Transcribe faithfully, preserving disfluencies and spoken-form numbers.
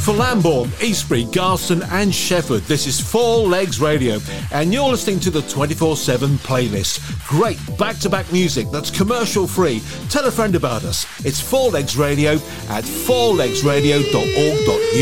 for Lambourne, Eastbury, Garston and Shefford. This is Four Legs Radio, and you're listening to the twenty-four seven playlist. Great back-to-back music that's commercial-free. Tell a friend about us. It's Four Legs Radio at four legs radio dot org dot uk.